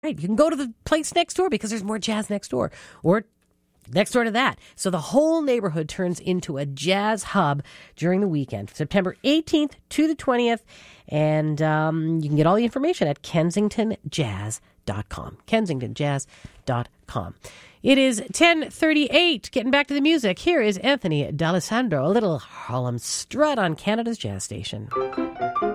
Right. You can go to the place next door because there's more jazz next door, or next door to that. So the whole neighborhood turns into a jazz hub during the weekend, September 18th to the 20th. And you can get all the information at kensingtonjazz.com. kensingtonjazz.com. It is 10:38. Getting back to the music, here is Anthony D'Alessandro, a little Harlem Strut on Canada's Jazz Station.